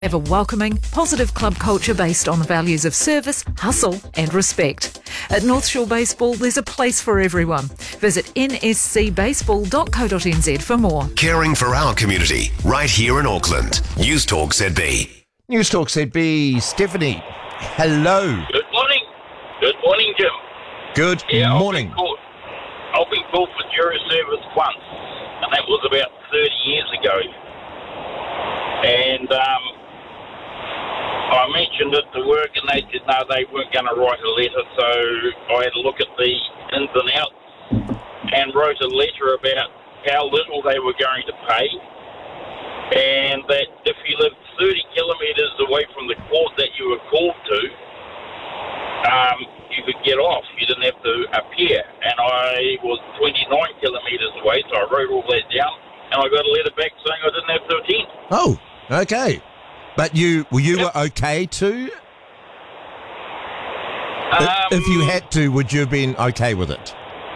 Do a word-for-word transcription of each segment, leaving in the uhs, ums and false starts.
Have a welcoming, positive club culture based on the values of service, hustle and respect. At North Shore Baseball, there's a place for everyone. Visit n s c baseball dot co dot n z for more. Caring for our community, right here in Auckland. News Talk Z B. News Talk Z B, Stephanie. Hello. Good morning. Good morning, Jim. Good yeah, morning. I've been, called, I've been called for jury service once, and that was about thirty years ago. And um, I mentioned it to work, and they said no, they weren't going to write a letter, so I had to look at the ins and outs and wrote a letter about how little they were going to pay, and that if you lived thirty kilometres away from the court that you were called to, um, you could get off. You didn't have to appear. And I was twenty-nine kilometres away, so I wrote all that down, and I got a letter back saying I didn't have to attend. Oh, okay. But you, well, you Yep. were okay to? Um, if you had to, would you have been okay with it?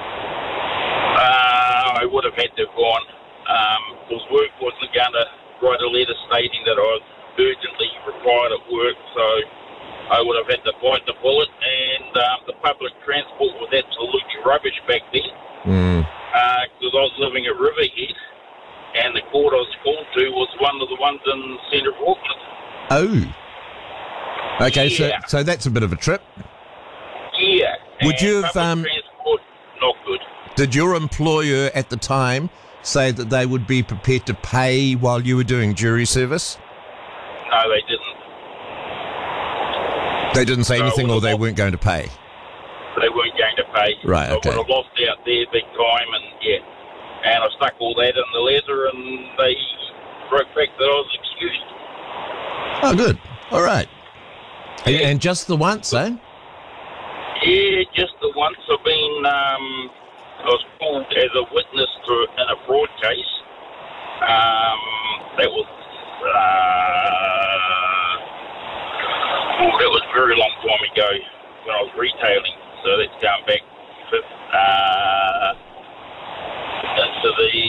Uh, I would have had to have gone, um, because work wasn't going to write a letter stating that I was urgently required at work, so I would have had to bite the bullet, and um, the public transport was absolutely rubbish back then, Mm. because I was living at Riverhead, and the court I was called to was one of the ones in the centre of Auckland. Oh. Okay, Yeah. so so that's a bit of a trip. Yeah. Would you and have, public um, transport, not good. Did your employer at the time say that they would be prepared to pay while you were doing jury service? No, they didn't. They didn't say No, anything, well, or they well- weren't going to pay? They weren't going to pay. Right, So okay. I would have lost out there big time, and yeah. And I stuck all that in the letter, and they wrote back that I was excused. Oh, good. All right. And, and just the once, eh? Yeah, just the once I've been, um, I was called as a witness to in a fraud case. Um, that was, uh, oh, that was a very long time ago when I was retailing. So that's going back uh, into the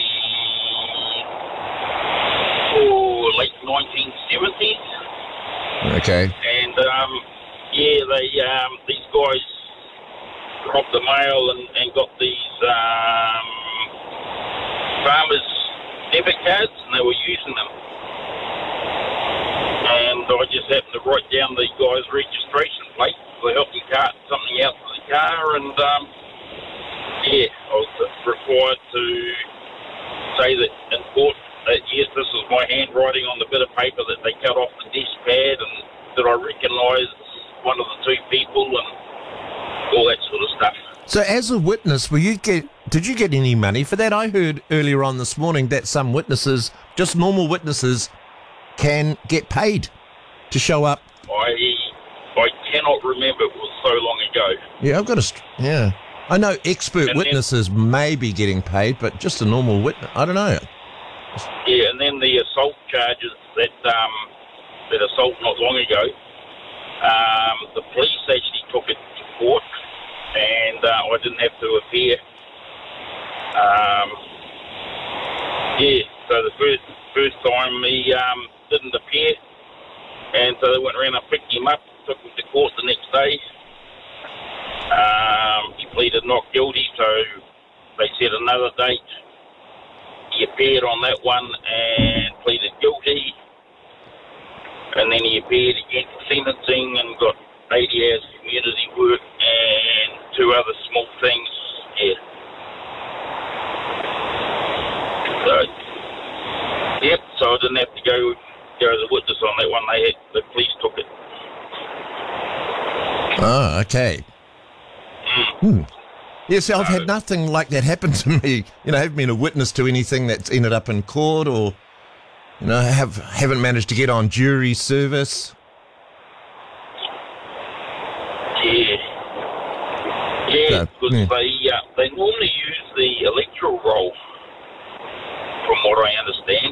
oh, late nineteen seventies. Okay. And um, yeah, they um, these guys robbed the mail and, and got these um, farmers' debit cards, and they were using them. And I just happened to write down the guy's registration plate. So I helped him cart something out for the car, and um, yeah, I was required to say that in court that yes, this was my handwriting on the bit of paper that they cut off the desk pad, and that I recognise one of the two people, and all that sort of stuff. So as a witness, were you get? Did you get any money for that? I heard earlier on this morning that some witnesses, just normal witnesses, can get paid to show up. I I cannot remember. It was so long ago. Yeah, I've got a. st- Yeah, I know expert And then- witnesses may be getting paid, but just a normal witness, I don't know. Yeah, and then the assault charges that um, that assault not long ago. Um, the police actually took it to court, and uh, I didn't have to appear. Um, yeah, so the first first time he um, didn't appear, and so they went around and picked him up, took him to court the next day. Um, he pleaded not guilty, so they set another date. He appeared on that one and pleaded guilty, and then he appeared again for sentencing and got eighty hours community work and two other small things. Yeah. So, yep. So I didn't have to go go as a witness on that one. They had, the police took it. Oh, okay. Hmm. Yeah, see, I've had nothing like that happen to me. You know, I haven't been a witness to anything that's ended up in court, or, you know, have, haven't managed to get on jury service. Yeah. Yeah, So, because yeah. they uh, they normally use the electoral roll, from what I understand.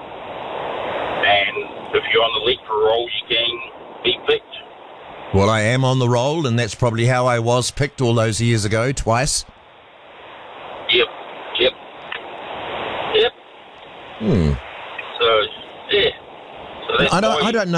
And if you're on the electoral roll, you can be picked. Well, I am on the roll, and that's probably how I was picked all those years ago, twice. Yep, yep, yep. Hmm. So, yeah. So that's I I don't, I don't know.